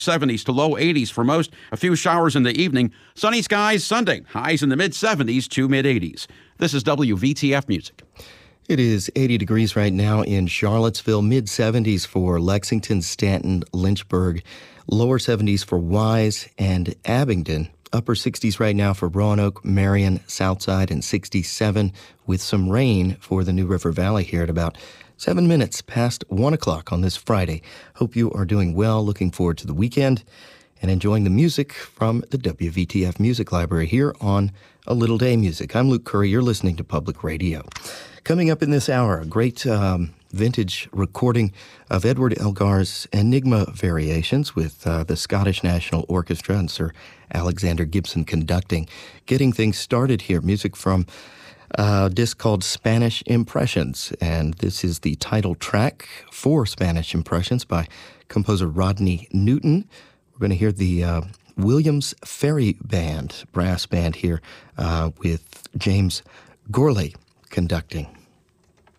70s to low 80s for most. A few showers in the evening. Sunny skies Sunday. Highs in the mid-70s to mid-80s. This is WVTF Music. It is 80 degrees right now in Charlottesville, mid-70s for Lexington, Stanton, Lynchburg, lower 70s for Wise and Abingdon, upper 60s right now for Roanoke, Marion, Southside, and 67 with some rain for the New River Valley here at about 7 minutes past 1 o'clock on this Friday. Hope you are doing well, looking forward to the weekend, and enjoying the music from the WVTF Music Library here on A Little Day Music. I'm Luke Curry. You're listening to Public Radio. Coming up in this hour, a great vintage recording of Edward Elgar's Enigma Variations with the Scottish National Orchestra and Sir Alexander Gibson conducting. Getting things started here, music from a disc called Spanish Impressions, and this is the title track for Spanish Impressions by composer Rodney Newton. We're going to hear the Williams Ferry Band, brass band here with James Gourlay conducting.